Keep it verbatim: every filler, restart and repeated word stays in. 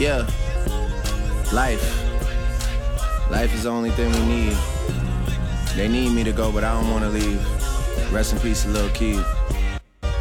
Yeah. Life. Life is the only thing we need. They need me to go, but I don't want to leave. Rest in peace, Lil Keed.